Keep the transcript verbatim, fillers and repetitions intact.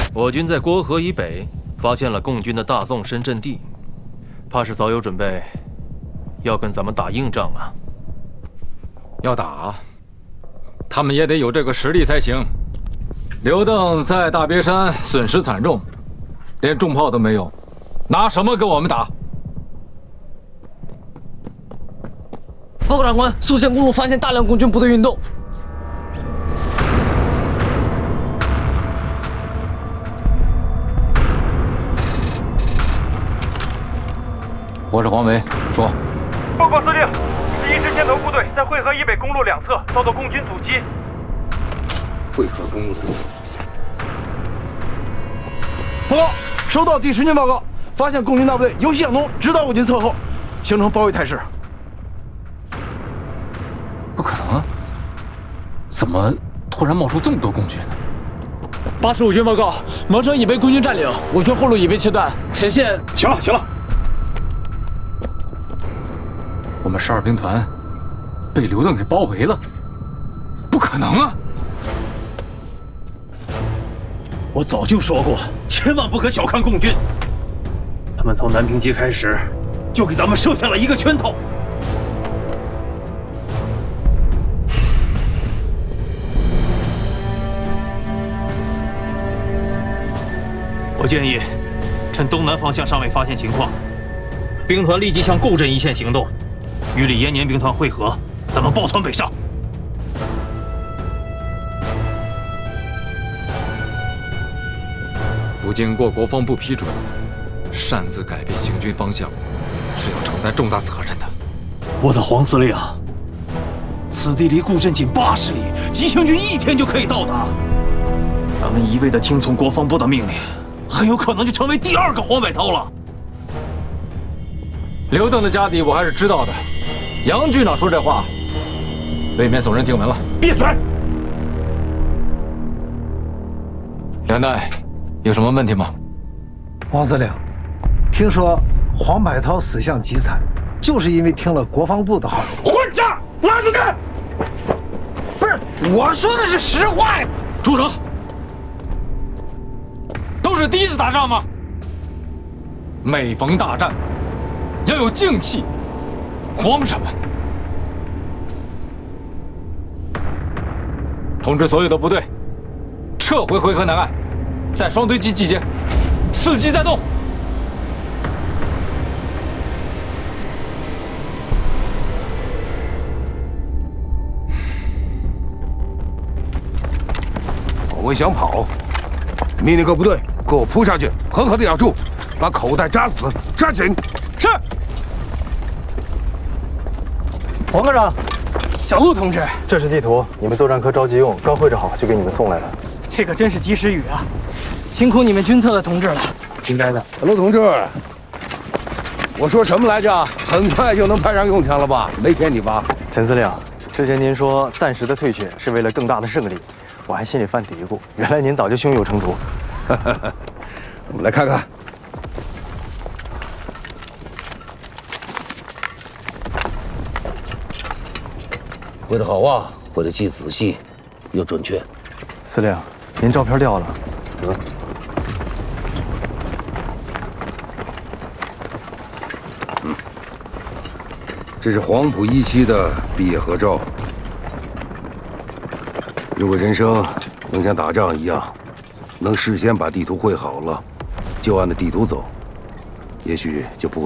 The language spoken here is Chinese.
我军在郭河以北发现了共军的大纵深阵地，怕是早有准备，要跟咱们打硬仗啊！ 要打，他们也得有这个实力才行。刘邓在大别山损失惨重，连重炮都没有，拿什么跟我们打？ 报告长官，宿县公路发现大量共军部队运动。 我是黄维，说。 报告司令，十一支箭头部队在会河以北公路两侧遭到共军阻击。 会河公路。 报告，收到第十军报告，发现共军大部队由西向东直捣我军侧后，形成包围态势。 不可能啊！怎么突然冒出这么多共军呢？ 八十五军报告，蒙城已被共军占领，我军后路已被切断，前线…… 行了，行了。 我们十二兵团被刘邓给包围了，不可能啊！ 我早就说过，千万不可小看共军。他们从南平街开始，就给咱们设下了一个圈套。 我建议，趁东南方向尚未发现情况，兵团立即向构镇一线行动。 与李延年兵团会合，咱们抱团北上。 不经过国防部批准，擅自改变行军方向，是要承担重大责任的。 我的黄司令，此地离固镇仅八十里，急行军一天就可以到达。咱们一味的听从国防部的命令，很有可能就成为第二个黄百韬了。 刘邓的家底我还是知道的。 杨局长说这话，未免耸人听闻了。 闭嘴！ 两代有什么问题吗？ 王司令，听说黄百韬死相极惨，就是因为听了国防部的号令。 混账！拉出去！ 不是，我说的是实话呀！ 住手！都是第一次打仗吗？每逢大战，要有静气。 慌什么？通知所有的部队撤回回河南岸，在双堆集集结，伺机再动。 我想跑，命令各部队给我扑下去，狠狠的咬住，把口袋扎死，扎紧。是。 黄科长，小陆同志，这是地图，你们作战科着急用，刚绘制好就给你们送来了。 这可真是及时雨啊！辛苦你们军策的同志了。 应该的。 陆同志，我说什么来着？很快就能派上用场了吧？没骗你吧？ 陈司令，之前您说暂时的退却是为了更大的胜利，我还心里犯嘀咕，原来您早就胸有成竹。 我们来看看。 绘得好啊，绘得既仔细又准确。 司令，您照片掉了。得。 嗯，这是黄埔一期的毕业合照。如果人生能像打仗一样，能事先把地图绘好了，就按着地图走，也许就不会。